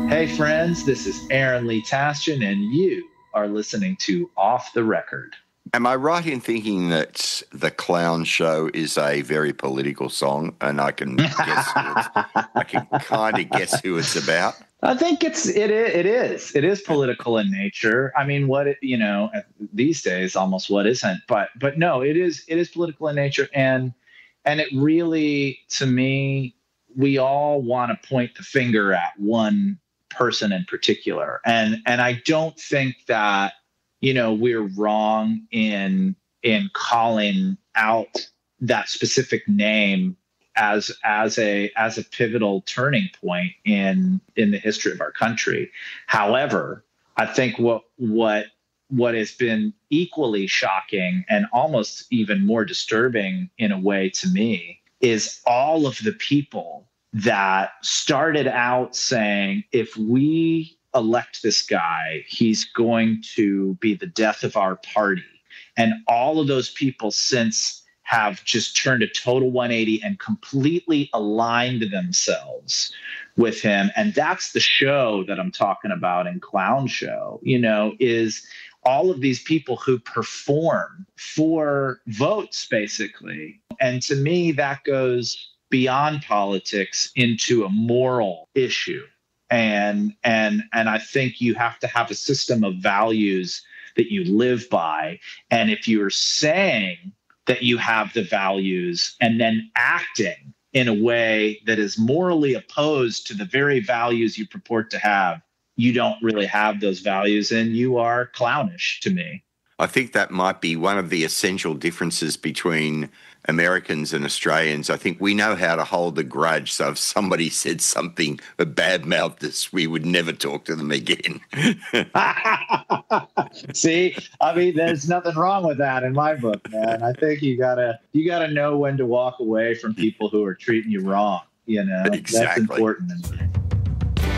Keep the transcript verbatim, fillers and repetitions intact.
Hey, friends, this is Aaron Lee Tasjan, and you are listening to Off the Record. Am I right in thinking that The Clown Show is a very political song, and I can guess who it's, I can kind of guess who it's about? I think it's it is it is it is political in nature. I mean, what it, you know these days, almost what isn't, but but no, it is it is political in nature, and and it really, to me, we all want to point the finger at one person in particular, and and I don't think that you know we're wrong in in calling out that specific name as as a as a pivotal turning point in in the history of our country. However, I think what what what has been equally shocking and almost even more disturbing in a way to me is all of the people that started out saying, if we elect this guy, he's going to be the death of our party. And all of those people since have just turned a total one eighty and completely aligned themselves with him. And that's the show that I'm talking about in Clown Show, you know, is all of these people who perform for votes, basically. And to me, that goes beyond politics into a moral issue. And and and I think you have to have a system of values that you live by. And if you're saying that you have the values and then acting in a way that is morally opposed to the very values you purport to have, you don't really have those values, and you are clownish to me. I think that might be one of the essential differences between Americans and Australians. I think we know how to hold a grudge. So if somebody said something bad-mouthed us, we would never talk to them again. See, I mean, there's nothing wrong with that in my book, man. I think you gotta you gotta know when to walk away from people who are treating you wrong. You know, Exactly. That's important.